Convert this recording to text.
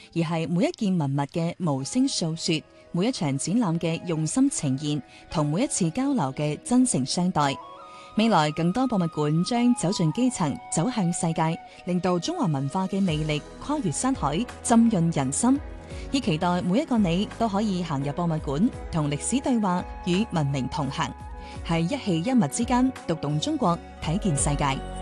而係每一件文物嘅無聲訴說，每一場展覽嘅用心呈現，同每一次交流嘅真誠相待。未來更多博物館將走進基層，走向世界，令到中華文化嘅魅力跨越山海，浸潤人心。亦期待每一個你都可以行入博物館，同歷史對話，與文明同行，喺一氣一物之間讀懂中國，睇見世界。